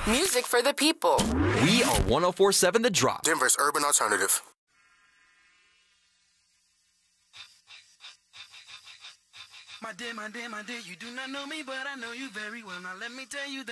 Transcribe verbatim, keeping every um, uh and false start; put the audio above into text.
Music for the people. We are one oh four point seven The Drop, Denver's urban alternative. My dear, my dear, my dear, you do not know me, but I know you very well. Now let me tell you that.